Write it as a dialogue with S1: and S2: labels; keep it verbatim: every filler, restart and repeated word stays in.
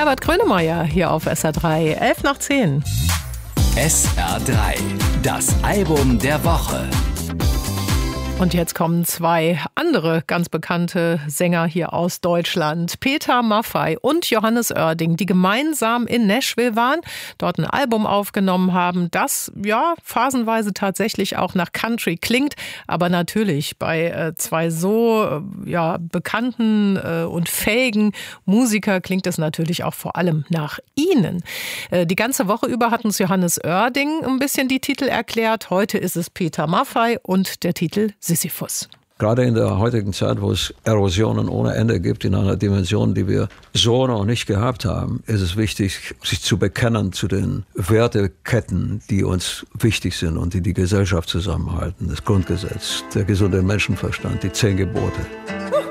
S1: Herbert Grönemeyer hier auf S R drei, elf nach zehn.
S2: S R drei, das Album der Woche.
S1: Und jetzt kommen zwei andere ganz bekannte Sänger hier aus Deutschland. Peter Maffay und Johannes Oerding, die gemeinsam in Nashville waren, dort ein Album aufgenommen haben, das ja phasenweise tatsächlich auch nach Country klingt. Aber natürlich bei äh, zwei so äh, ja, bekannten äh, und fähigen Musiker klingt es natürlich auch vor allem nach ihnen. Äh, die ganze Woche über hat uns Johannes Oerding ein bisschen die Titel erklärt. Heute ist es Peter Maffay und der Titel Sisyphus.
S3: Gerade in der heutigen Zeit, wo es Erosionen ohne Ende gibt, in einer Dimension, die wir so noch nicht gehabt haben, ist es wichtig, sich zu bekennen zu den Werteketten, die uns wichtig sind und die die Gesellschaft zusammenhalten. Das Grundgesetz, der gesunde Menschenverstand, die zehn Gebote.